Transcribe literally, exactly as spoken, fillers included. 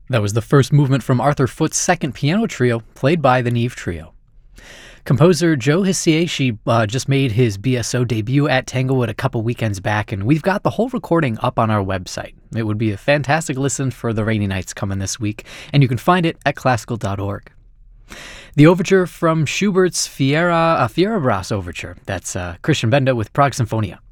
That was the first movement from Arthur Foote's second piano trio, played by the Neve Trio. Composer Joe Hisaishi uh, just made his B S O debut at Tanglewood a couple weekends back, and we've got the whole recording up on our website. It would be a fantastic listen for the rainy nights coming this week, and you can find it at classical dot org. The overture from Schubert's Fiera, uh, Fierabras Overture. That's uh, Christian Benda with Prague Sinfonia.